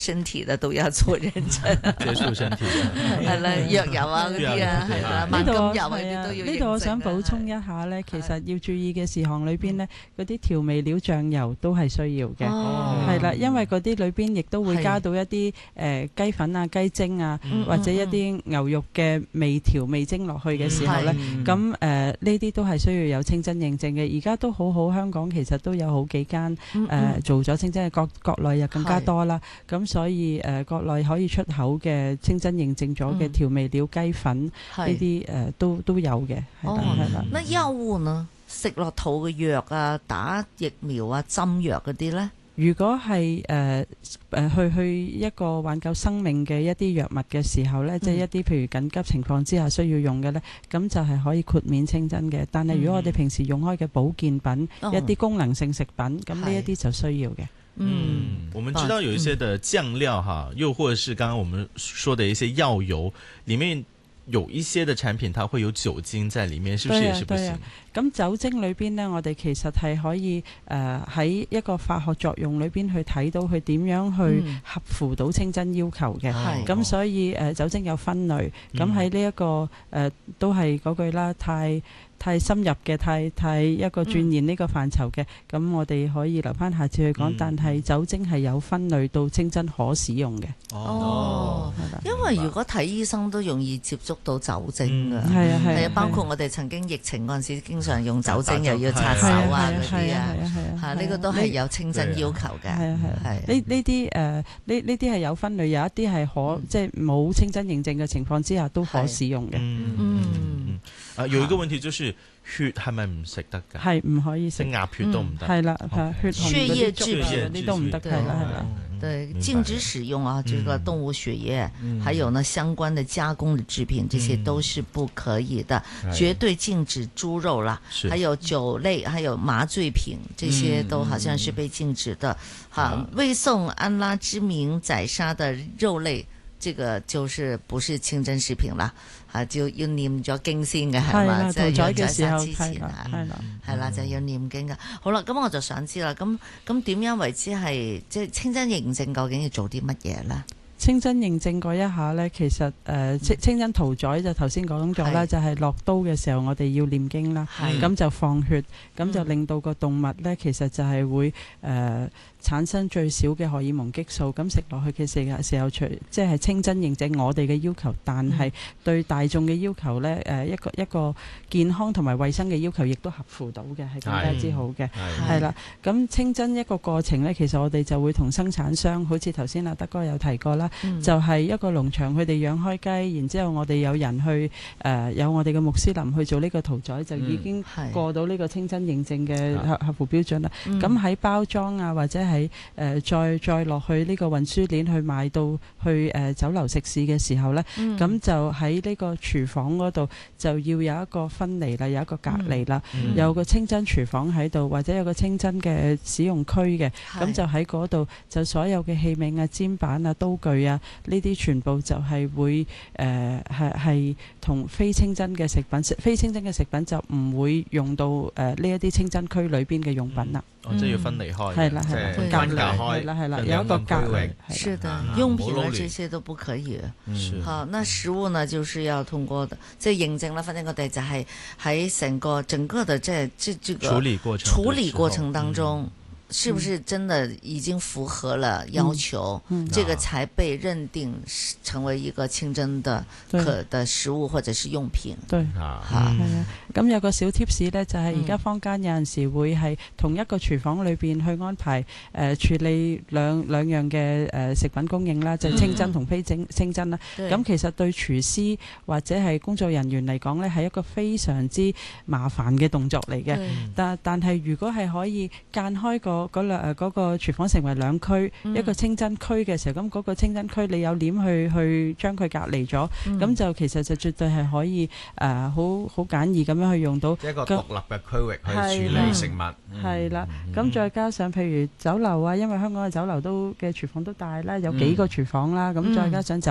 身體的都要做認真， 接觸身體係啦，藥油啊嗰啲啊，係啦，萬金油嗰啲都要認證。 呢度我想補充一下咧，其實要注意嘅事項裏邊咧，嗰啲調味料醬油都係需要嘅，係啦，因為嗰啲裏邊亦都會加到一啲雞粉啊、雞精啊，或者一啲牛肉嘅味調味精落去嘅時候咧，咁呢啲都係需要有清真認證嘅。而家都好好，香港其實都有好幾間做咗清真嘅，國內又更加多啦。咁所以國內可以出口嘅清真認證咗嘅調味料雞粉呢啲都有嘅，係啦。 那藥物呢？食落肚嘅藥啊、打疫苗啊、針藥嗰啲呢？ 如果係去一個挽救生命嘅一啲藥物嘅時候呢，即係一啲譬如緊急情況之下需要用嘅呢，咁就係可以豁免清真嘅。但係如果我哋平時用開嘅保健品、一啲功能性食品，咁呢一啲就需要嘅。 我們知道有一些的醬料哈，又或者是剛剛我們說的一些藥油，裏面有一些的產品，它會有酒精在裏面，是不是也是不行？ 咁酒精裏邊呢，我哋其實係可以喺一個化學作用裏邊去睇到佢點樣去合乎到清真要求嘅。咁所以酒精有分類，咁喺呢一個都係嗰句啦，太深入嘅，太一個鑽研呢個範疇嘅，咁我哋可以留翻下次去講。但係酒精係有分類到清真可使用嘅。 因為如果睇醫生都容易接觸到酒精㗎， 係啊， 包括我哋曾經疫情嗰陣時，經常用酒精又要擦手啊嗰啲啊，呢個都係有清真要求嘅。 呢啲係有分類，有一啲係即係冇清真認證嘅情況之下都可使用嘅。 有一個問題就是血係咪唔食得㗎？係唔可以食， 鴨血都唔得。 係啦， 血液製品嗰啲都唔得，係啦。 對，禁止使用啊，這個動物血液，還有呢相關的加工的製品，這些都是不可以的，絕對禁止豬肉啦，還有酒類，還有麻醉品，這些都好像是被禁止的。好，未誦安拉之名宰殺的肉類，這個就是不是清真食品啦，就要念咗經先嘅，係嘛？即係屠宰嘅時候之前係啦，就要念經嘅。好啦，咁我就想知啦，咁點樣為之係即係清真認證？究竟要做啲乜嘢咧？ 清真認證嗰一下呢，其實清真屠宰就頭先講咗啦，就係落刀嘅時候我哋要念經啦，咁就放血，咁就令到個動物呢，其實就係會產生最少嘅荷爾蒙激素，咁食落去嘅時候，即係清真認證我哋嘅要求，但係對大眾嘅要求呢，一個健康同埋衛生嘅要求，亦都合乎到嘅，係更加之好嘅，係啦。咁清真一個過程呢，其實我哋就會同生產商，好似頭先阿德哥有提過啦，就係一個農場，佢哋養開雞，然之後我哋有人去有我哋嘅穆斯林去做呢個屠宰，就已經過到呢個清真認證嘅合乎標準啦。咁喺包裝啊，或者喺再落去呢個運輸鏈去賣到去酒樓食肆嘅時候呢，咁就喺呢個廚房嗰度就要有一個分離啦，有一個隔離啦，有個清真廚房喺度，或者有個清真嘅使用區嘅，咁就喺嗰度就所有嘅器皿啊、砧板啊、刀具啊，呢啲全部就係會係同非清真嘅食品就唔會用到呢一啲清真區裏邊嘅用品啦。 即係要分離開， 係啦， 分隔開， 係啦，有一個隔離。 是的，用品啊，這些都不可以。好，那食物呢，就是要通過即係認證啦。反正我哋就係喺整個的這個處理過程當中。是不是真的已經符合了要求？這個才被認定成為一個清真的食物或者是用品。 對，係啊。咁有個小貼士呢，就係而家坊間有陣時會係同一個廚房裏邊去安排處理兩樣嘅食品供應啦，就係清真同非清真啦。咁其實對廚師或者係工作人員嚟講呢，係一個非常之麻煩嘅動作嚟嘅。但係如果係可以間開嗰個廚房成為兩區，一個清真區嘅時候，咁嗰個清真區你有簾去將佢隔離咗，咁就其實就絕對係可以好簡易咁樣去用到一個獨立嘅區域去處理食物。 係啦，咁再加上譬如酒樓啊，因為香港嘅酒樓嘅廚房都大啦，有幾個廚房啦，咁再加上酒